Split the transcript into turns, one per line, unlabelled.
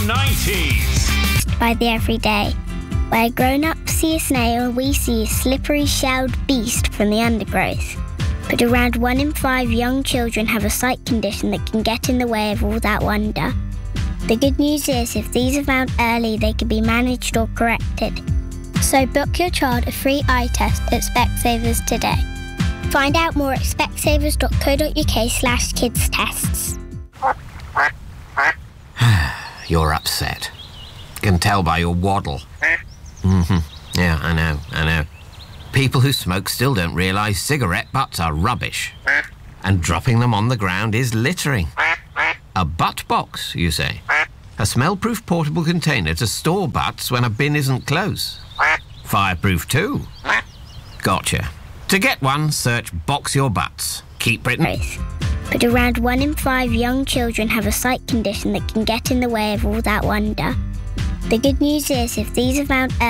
90s.
By the everyday, where grown-ups see a snail, we see a slippery shelled beast from the undergrowth. But around 1 in 5 young children have a sight condition that can get in the way of all that wonder. The good news is, if these are found early, they can be managed or corrected. So book your child a free eye test at Specsavers today. Find out more at specsavers.co.uk/kidstests.
You're upset. Can tell by your waddle. Yeah, I know. People who smoke still don't realise cigarette butts are rubbish. And dropping them on the ground is littering. A butt box, you say? A smell-proof portable container to store butts when a bin isn't close. Fireproof too. Gotcha. To get one, search Box Your Butts. Keep Britain.
But around 1 in 5 young children have a sight condition that can get in the way of all that wonder. The good news is, if these are found